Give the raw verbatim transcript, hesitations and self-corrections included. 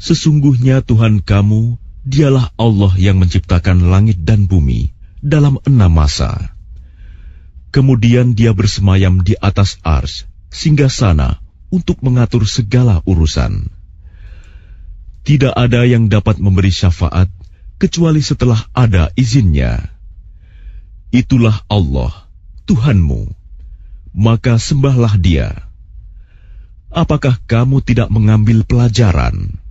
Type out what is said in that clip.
Sesungguhnya Tuhan kamu, dialah Allah yang menciptakan langit dan bumi dalam enam masa. Kemudian dia bersemayam di atas Arsy, singgasana untuk mengatur segala urusan. Tidak ada yang dapat memberi syafaat kecuali setelah ada izinnya. Itulah Allah, Tuhanmu, maka sembahlah Dia. Apakah kamu tidak mengambil pelajaran?